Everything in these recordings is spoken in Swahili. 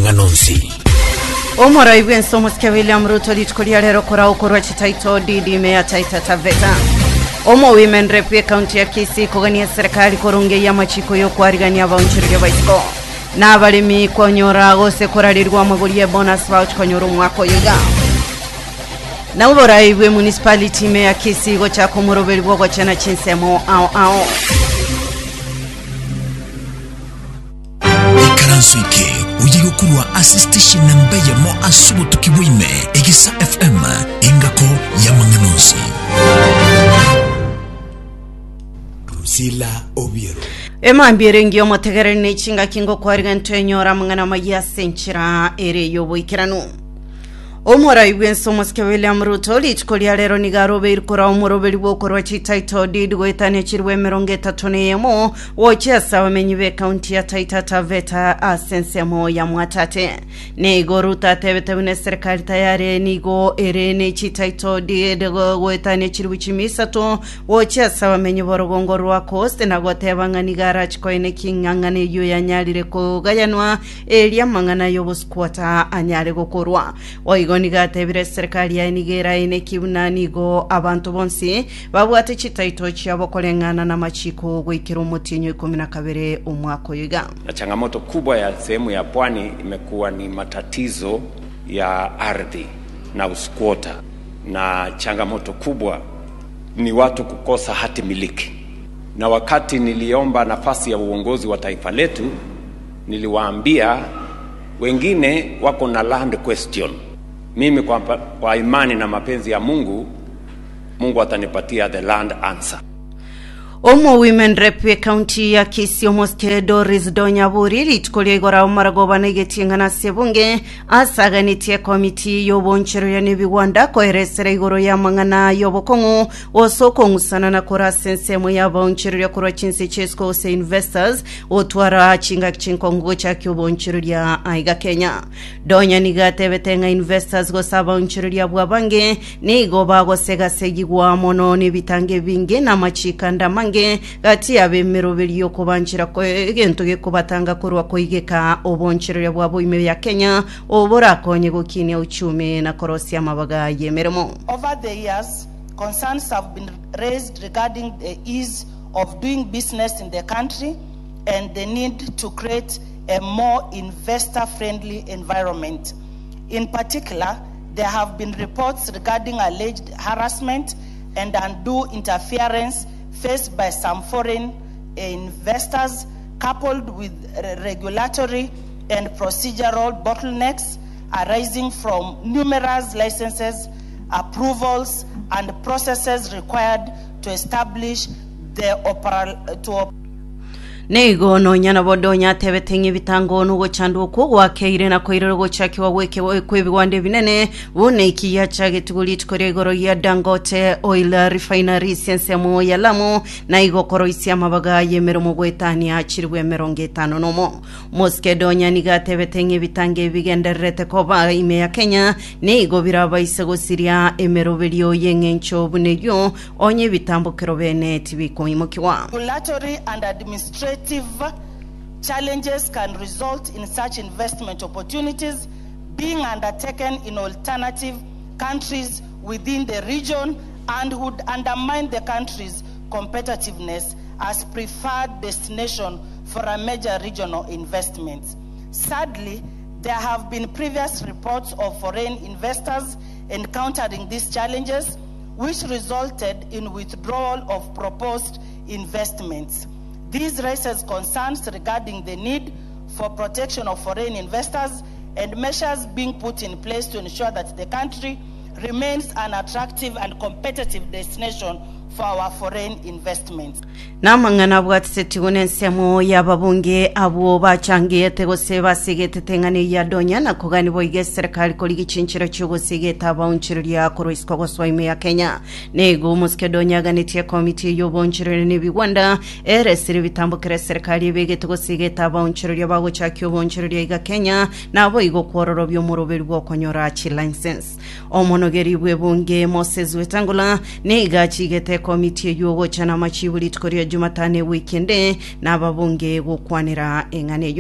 Manganonzi. Omora ibwen somoske William Ruto litkolia lero kora okorwa chitaito didi mea taita taveta. Omo women rep county ya Kisii kugania serikali korunge ya machiko yo kwarigania baunchirige baisiko. Na abalimi konyora gose korarirwa amaguriye bonus voucher konyora umwako yiga. Na ubora ibwe municipality me ya Kisii gocha komuroberi bwo gochana chinsemo ao. Ikaransuike uyigo kurwa assistation namba ya mo asubu tukibwime Egisa FM ingako ya Manganonzi. Rusila Obiero Ema mbirengi omotegere nechinga kingo kwariganto enyora mangana maya senchira ere yobo ikiranu. Omora ibwen somoske William Ruto litkolia lero nigarobe irkora omoroberi bokorwa chitaito did goetane chirwe meronge tatone yemo wochesa wamenyive county ya Taita Taveta asensemo ya mwatate nego Ruta tebetebune serikali tayari nigo ere ne chitaito did goetane chirwe chimisato wochesa wamenyi borogongo rwa coast na gotebanga nigara chikoine kingangane yu ya nyalire ko gayanwa elia mangana yobo squata anyale gokorwa Igoniga tebire serikali ya Nigera ine kibuna nigo abantu bonsi babwate chitaito cyabo kolengana na machiko gwikira umutinyo 12 umwako yiga. Na changamoto kubwa ya sehemu ya pwani imekuwa ni matatizo ya ardhi na uskwota, na changamoto kubwa ni watu kukosa hati miliki. Na wakati niliomba nafasi ya uongozi wa taifa letu, niliwaambia wengine wako na land question. Mimi kwa imani na mapenzi ya Mungu atanipatia the land answer. Omo women rep county ya Kisii omoske Doris Donyaburi litkolia igora omaragoba negetingana sebunge asaganitie komiti yobonchero ya nebiwanda koeresera igoro ya mangana yobokongo osoko ngusana na kora sensemo ya bonchero ya kora chinse chesko se investors otwara chinga chinkongo cha kyobonchero ya aiga Kenya. Donya nigatebetenga investors go sabonchero ya bwabange nigo bago sega segigwa mono nebitange binge na machika ndamange gati abemeroberi yo kubanchira ko egento ge kubatanga kurwa ko igeka obonchero ya bwabo ime ya Kenya obora konye gukine uchumi na korosi amabaga yemeremo. Over the years, concerns have been raised regarding the ease of doing business in the country and the need to create a more investor-friendly environment. In particular, there have been reports regarding alleged harassment and undue interference faced by some foreign investors, coupled with regulatory and procedural bottlenecks arising from numerous licenses, approvals, and processes required to establish the Nego no nyana bodonya tebetengi bitango nugo chanduko wakeire na koirero gochaki waweke kwebiwande binene wone ikiya chage tugulit koregoro ya Dangote Oil Refinery sensemo ya Lamu na igokoro isi amabaga yemero mugwetani achirwe meronge 5 nomo moske donya niga tebetengi bitange bigenderete koba ime ya Kenya nego biraba isego siria emero belio yengencho bunegyo onye bitambukero bene tibiko imokiwa regulatory and administrative challenges can result in such investment opportunities being undertaken in alternative countries within the region and would undermine the country's competitiveness as preferred destination for a major regional investment. Sadly, there have been previous reports of foreign investors encountering these challenges, which resulted in withdrawal of proposed investments. This raises concerns regarding the need for protection of foreign investors and measures being put in place to ensure that the country remains an attractive and competitive destination for our foreign investments. Namangana bwatseti unensemo ya babunge abo bachangiye tegose basigete tengane ya donya na kugani boige serikali koligi chinchiro chugo sigeta baunchiro ya koroisko goswaime ya Kenya nego muske donya ganitie komiti yo bonchiro ne biwanda eresiri bitambukire serikali bege tegosigeta baunchiro ya bago chakyo bonchiro ya Kenya na boigo kororo byo muroberi bwo konyora chi license omonogeri bwebunge Moses Wetangula nega chigete komiti yo gochana machibuli tukoria Jumatane weekende na babunge gukwanira engane yo.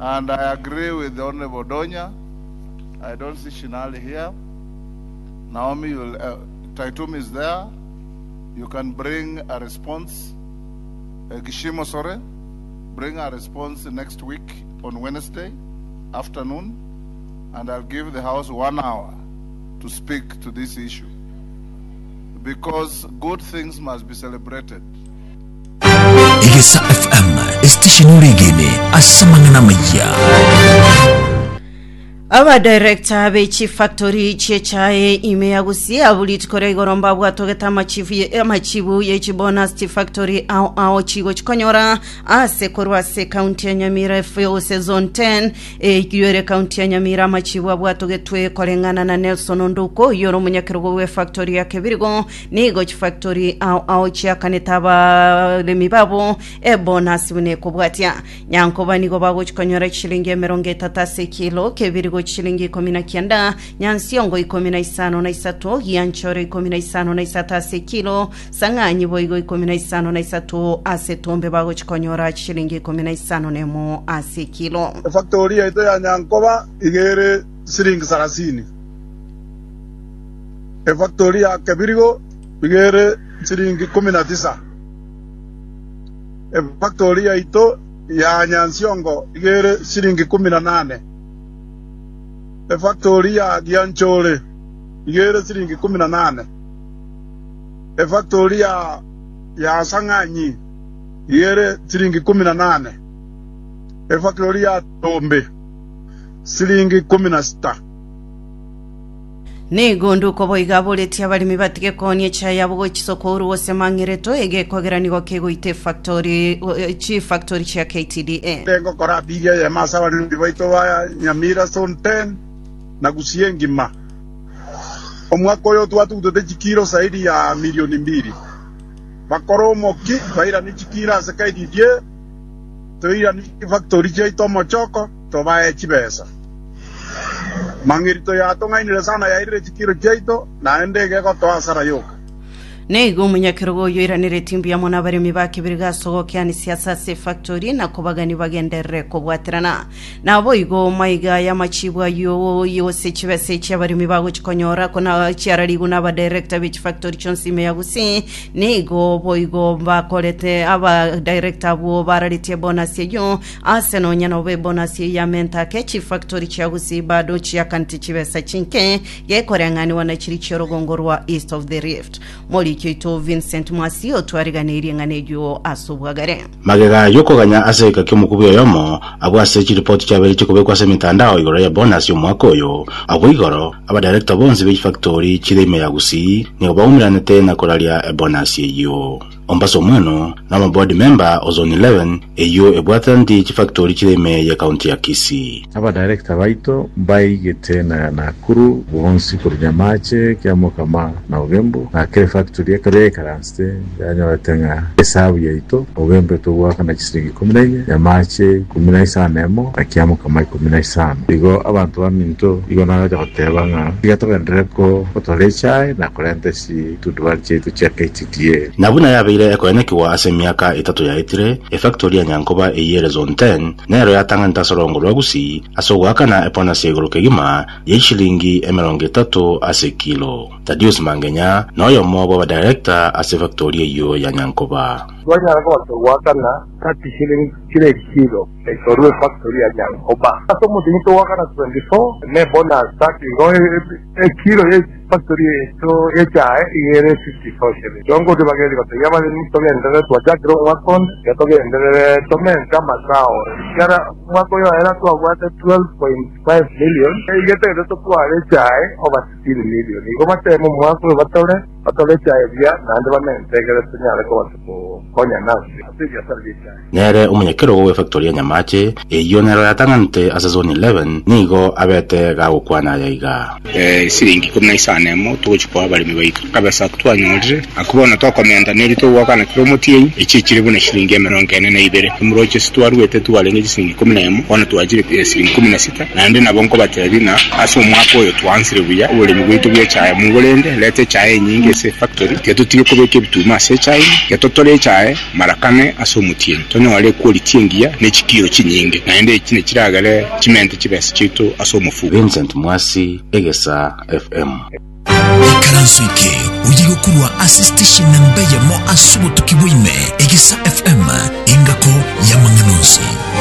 And I agree with the Honorable Donya. I don't see Shinali here. Naomi, Taitum is there. You can bring a response. Gishimo Sore, bring a response next week on Wednesday afternoon, and I'll give the House 1 hour to speak to this issue, because good things must be celebrated. Igisa FM, station urigene asamangana maya. Aba director be chief factory chechae imeagusia bulitkore igoromba bwatogeta amachibu yechibonus chief factory ao chigo chikonyora ase korwa se county ya Nyamira FO season 10 gyure county ya Nyamira amachibu bwatogetwe kolengana na Nelson Onduko yoro munyakirogo we factory ya Kebirigo nigo chief factory ao chiakanetaba lemibabo bonus bune kubwatia nyankoba nigo bago chikonyora chilingi 30 kilo Kebirigo shilingi 19 nyansiongo 15 yanchore 15 kilo sanganyi boigo 15 asetombe bago chikonyora shilingi 15 ase kilo. Factory ito ya nyankoba igere shilingi 30. Factory ya Kebirigo igere shilingi 19. Factory ya ito ya nyansiongo igere shilingi 18. Factory ya Gianchore igere shilingi 18. Factory ya Sanganyi igere shilingi 18. Factory ya Tombe shilingi 16. Negondo ko boigabuleti abalimi batike konye chaya bugo chisoko ruwose mangireto ege kogeranigo kego ite factory chief factory cha KTDA tengo kora biga ya masa balimi baito wa Nyamira zone 10 na Gusiengima omwaka oyo twatugute chikiro zaidi ya milioni 2 bakoromo ki baira ni chikira sakaididie toira ni factory cha itomo choko tobae chibesa mangirito ya tongainire sana ya ire chikiro chaito na endege ko toasara yoka Nego munyakirogo yoiranire timbi ya mona barimi bakibiriga sogo kyani siasa se factory na kobagani bagendere ko bwatirana na boigo maiga ya machibwa yo se chibese chabarimi bago chikonyora kona chiarari guna ba director which factory chonsi meyagusi nego boigo bakolete aba director bo bararite bonus yo aseno nyana obe bonus ya menta ke chi factory chagusi bado chiakanti chibesa chinke ye korengani wana chiri chorogongorwa east of the rift moli Kito Vincent Mwasio tuariganiri nganejo asubwagare magega yoko ganya aseka kyomukubiyo yomo abwase chi report chabeli chikubekwa se mitandao igoro ya bonus yo mwakoyo abwigoro aba director bonzi be factory chireme yagusi ni bawumiranete na kolalia bonus yo ombaso mweno na board member ozone 11 eyo ebwatandi chi factory chireme ya county ya Kisii aba director baito baigete na kuru bonzi kuryamache kyamo kama na ugembo na ke factory kare karanste yanyo watenga hesabu yaito ugembe to waka na chisingi 14 yamache 15 nemo akiamo kama 15 digo abantu baminto digo na ja hotebanga bigato vendreko otolecha na korente si tudwarche tu cheke TTA nabuna yabeire ekoneki wa asemiaka 3 ya itire factory ya Nyankoba eyere zone 10 nero yatanganta sorongo lwagusi asogwaka na epona segoro kegima yeshilingi 30 ase kilo Tadius Mangenya noyo mobo wa director ase factory yo ya Nyankoba Gonya ko waka na 30 shilling kilo Torue factory ya Nyankoba aso mutinto waka na 24 ne bonus start go kilo factory to echae yere 54 shilling jongo de bageri ko yama ni to vendere to jakro wakon ya to vendere to men kama sao yara wako yo era to wata 12.5 million yete to kwa echae over 16 million iko mate mo wako batore atole chae bia na ndabamente gere senyale ko watu konya nasi asije service nere umunyekero we factory ya Nyamache eyo nero yatangante asa zone 11 nigo abete gago kwana yaiga siringi 15 mo tuchikwa balimi baitu kabasa twanyolje akubona twakomenda neri to wakana promoting ichikiri bune shilingi 42 umuroche stwarwete twalenge siringi 10 ona twajire siringi 16 na ndi nabonko baterina aso mwako yo twansire buya ubule mugwitu bye chaye mugolende lete chaye nyingi ese factory ketutige kubeke bituma se chai ketotole chai marakane asomutien tonyole quality ngia ne chikiro chinyinge naende kine kiragale chimente chibese chitu asomufu. Vincent Mwasi, Egesa FM. Ikaransuike uyigo kurwa assistation nambeya mo asubutuki wime Egesa FM ingako ya manganozi.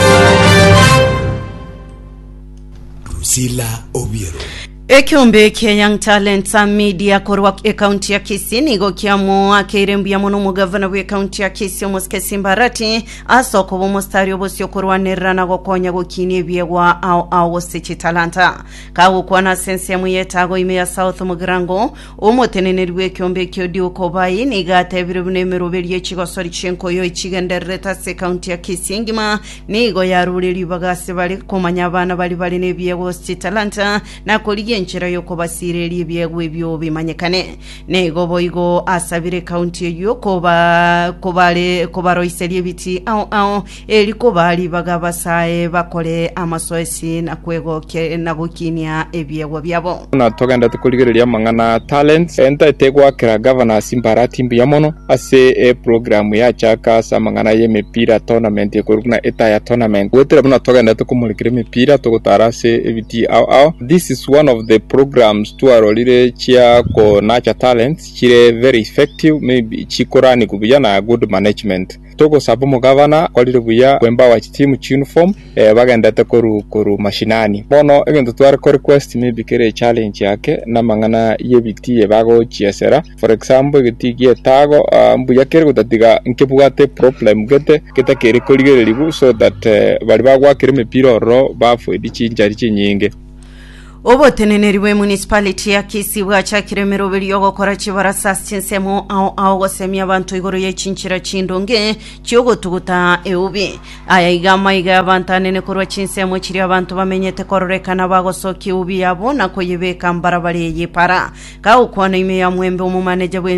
Rusila Obiero. Ekiombe ke Young Talents Media korwa akaunti ya Kisii nigo kiamu akeirembia muno mugavana we akaunti ya Kisii Omoske Simbarati asoko bomostari obosyo korwa nerana gokonya gokini byegwa au sechi talanta kawo kwana sense muyetago ime ya South Mugirango omotenenerwe ekiombe kyodi okobayi nigate birubune meroberi ekigosori chenko yo ichigendereta se akaunti ya Kisii ngima nigo yarureri bagase bali komanya abana bali nebyegwa sechi talanta na koliye nchira yoko basireri byegwe byo bimanyekane nego boigo asabire county yo kobaroiserie biti au eliko bali bagabasae bakole amasoesi na kwego na gukinia ebyegwa byabo na togenda tukoligereria mangana talents enta tegwa kira governor Simbarati mbiyamono ase program ya chaka sa mangana ye mipira tournament yekoruna eta ya tournament wetere buna togenda tukumulikire mipira tugutara se ebiti au this is one of the programs to arolire chia ko nacha talents chire very effective maybe chikorani kubuya na good management toko sabu mugavana kwalire buya kwemba wa team uniform bagenda koru mashinani bono egento tware ko request maybe kere challenge yake na mangana yebiti bago chiesera for example gitigie tago mbuya kere gutatiga nkebugate problem gete kere koligere libu so that bali bagwa kere mepiro ro bafu edichinjari chinyinge. Oboteneneriwe municipality ya Kisii bwachakire meroberi yo gukora kibara sasinsemo au gosemya abantu igoro y'echinchira chindonge cyogo tuguta eubi aya igama abantanene korwa chinsemo kiri abantu bamenyete kororekana bagosoki ubi yabo nako yebeka mbarabari yepara ka ukwana ime ya mwembe umumaneja we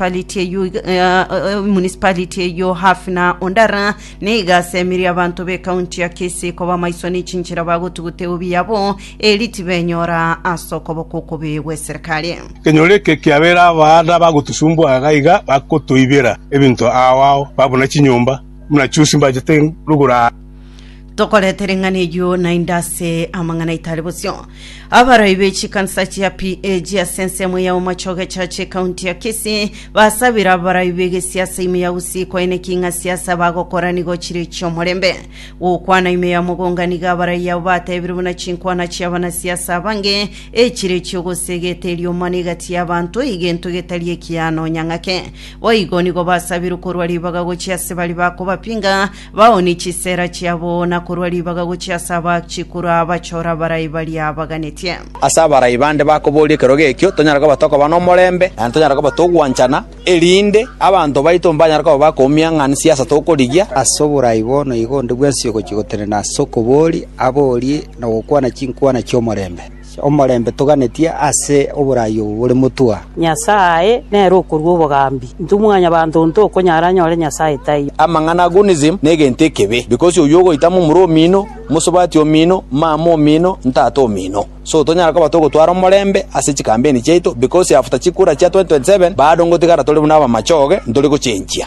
municipality yo hafna ondara niga semiri abantu be county ya Kisii ko bamaisoni chinchira bagotugute ubi yabo elitibenyo nyora asoko bokoko bewe serikali kenyoleke kiabera baada bagutusumbwa agaiga bakotoibera ebintu awao babona chinyumba muna chusimba jete rugura tokole terengane yo na indase amangana italibosyo abarayibe chikansa ya PAG ya sensemo ya umachoge chache county ya Kisii basabira abarayibe siasa ime ya usiko ene kinga siasa bagokorani go chiri chomorembe ukwana ime ya mugonganiga abarayiya bata ebirubuna chinkwana cyabana siasa bange echire cyogo segetelio manigati yabantu igento getaliye kiyano nyangake wayigoni go basabira ukorwa libaga go cyase bali bako bapinga baoni chisera cyabo na kurwali baga go cyasaba chikura abachora barayibali abaganeti asaba raibande bakoboli keroge ekyo tonyaraga batoko bano morembe antonyaraga batogwanchana elinde abantu baito mbanyaraga bakomya ngani siasa tokoligia asobora ibono igonde bwensio gochigotene na sokoboli aboli na gukwana chinkwana cyo morembe omorembe tuganetia ase oburayo buri mutua nyasaye nero kurwo bogambi ntumwanya bantu ntoko nyaranya ole nyasaye tai amangana gunism negente kebe because uyogo itamu muro mino musobati omino mamo mino ntato mino so tonyara ko batoko twara morembe ase chikambeni cheito because after chikura cha 2027 bado ngotigara tole buna bamachoge ndole ko chenchia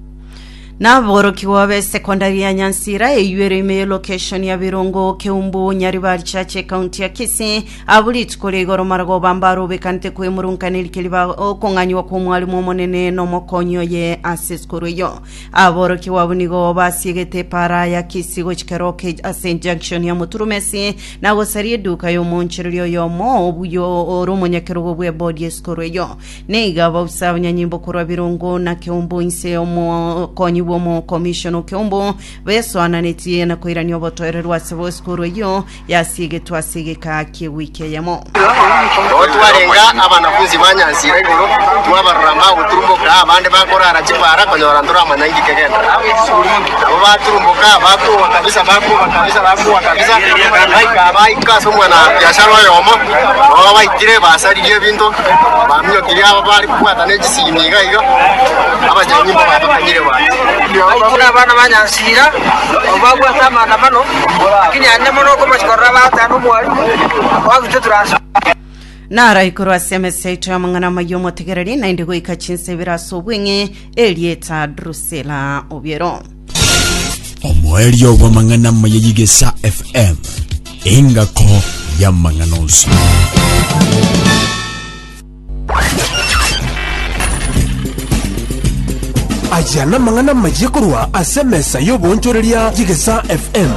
na boroki wabe secondary ya Nyansira eyuere location ya Birongo Keumbu Nyaribari chache county ya Kisii abuli tukolegoro marago bambaro bekante kwe murunkaniri kiliba okonganywa ko mwalimu monene no mokonyo ye aseskuru yo aboroki wabunigo basigete para ya Kisii go chikeroke ase junction ya Muturumesi na gosari duka yo monchiryo yo mo obuyo rumonyakero bwe body eskuru yo neiga babusabanya nyimbo kurwa Birongo na Keumbu inse omo konyi womo commission Keumbu beso ananetie na koiranyo botorerwa sebo skuru yo yasige twasige ka kiwike yamo otwarenga abanafunzi banyansira igoro twabaruramba guturumbuka abandi bakorara kipara konyora ndura manangi kegenda abo baturumbuka bakuwa kabisa baika baika somwana biashara yomo baba baitire basariye bintu bamyo kiri aba bari kwata negisimiga iyo abajanyimbo babakanyire bandi kuna bana banyansira obagwa kama na mano lakini ane mono ko mashikora batanu mwalimu wagite turasa nara ikuru asemese ito ya mangana mayomo tegereri na indigo ikachinse viraso bwenge Elieta Drusela Obiero Omoelio wa mangana mayigesa FM ingako ya manganonso ajana mangana majikurwa asemesa yobonchoreria Jigesa FM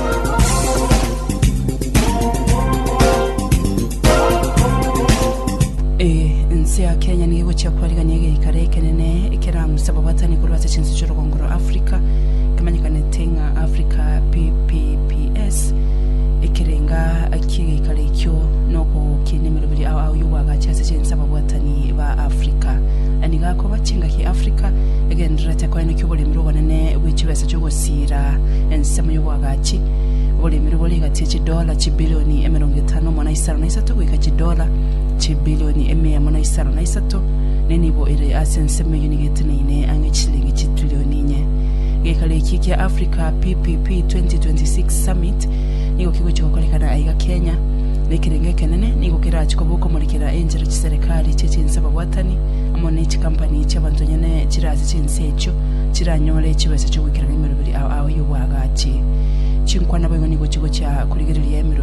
nsia Kenya ni gocha kwaliga nyege ikareke nene ikera musaba batani kurwatse chinsi choro kongoro Africa kamanyikane tenga Africa PPPS ikirenga akige ikarekyo noko kinemero bili au yuwaga cyase chinsi batani ba Africa aniga ko bachinga ki Africa egendrete kwa ne kyobole miro banene wicibesa cyo gosira ensema yuwaga chi bole miro bole gati $1 chibilioni 50 mona isara na isato gwika $1 chibilioni 193 nenibo ire asenseme unigete nine angechilingi chitrilioni nye gekale kiki ya Africa PPP 2026 Summit niko kigo cyokolekana aiga Kenya nekirengeke nene niko kirachi kobuko mulikira enjero chiserikali chechinsa batani amone chi company cy'abantu nyene kirazi chinsecho kiranyole kibese cyo gwikira n'imero biri aho yuwagati chinkwana bwo niko kigo cya kurigerera